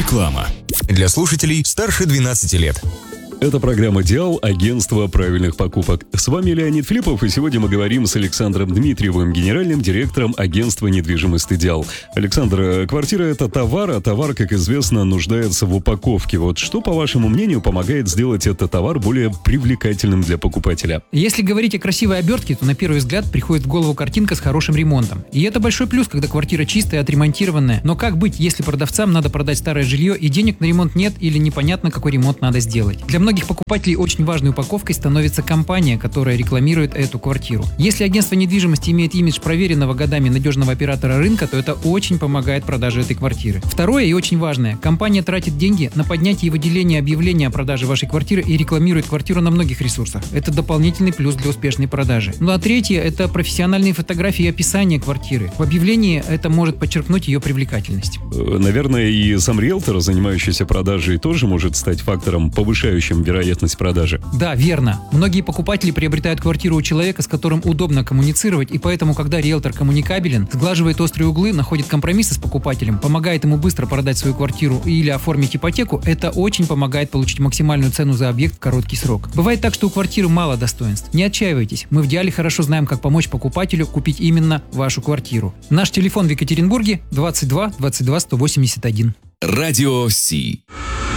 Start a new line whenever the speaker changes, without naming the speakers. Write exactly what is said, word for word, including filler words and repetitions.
Реклама. Для слушателей старше двенадцати лет.
Это программа «Диал», агентство правильных покупок. С вами Леонид Филиппов, и сегодня мы говорим с Александром Дмитриевым, генеральным директором агентства недвижимости «Диал». Александр, квартира – это товар, а товар, как известно, нуждается в упаковке. Вот что, по вашему мнению, помогает сделать этот товар более привлекательным для покупателя?
Если говорить о красивой обертке, то на первый взгляд приходит в голову картинка с хорошим ремонтом. И это большой плюс, когда квартира чистая, отремонтированная. Но как быть, если продавцам надо продать старое жилье и денег на ремонт нет или непонятно, какой ремонт надо сделать? Для многих многих покупателей очень важной упаковкой становится компания, которая рекламирует эту квартиру. Если агентство недвижимости имеет имидж проверенного годами надежного оператора рынка, то это очень помогает продаже этой квартиры. Второе и очень важное. Компания тратит деньги на поднятие и выделение объявления о продаже вашей квартиры и рекламирует квартиру на многих ресурсах. Это дополнительный плюс для успешной продажи. Ну а третье – это профессиональные фотографии и описание квартиры. В объявлении это может подчеркнуть ее привлекательность.
Наверное, и сам риэлтор, занимающийся продажей, тоже может стать фактором, повышающим вероятность продажи.
Да, верно. Многие покупатели приобретают квартиру у человека, с которым удобно коммуницировать, и поэтому, когда риэлтор коммуникабелен, сглаживает острые углы, находит компромиссы с покупателем, помогает ему быстро продать свою квартиру или оформить ипотеку, это очень помогает получить максимальную цену за объект в короткий срок. Бывает так, что у квартиры мало достоинств. Не отчаивайтесь. Мы в «Диале» хорошо знаем, как помочь покупателю купить именно вашу квартиру. Наш телефон в Екатеринбурге двадцать два двадцать два сто восемьдесят один.
Радио Си.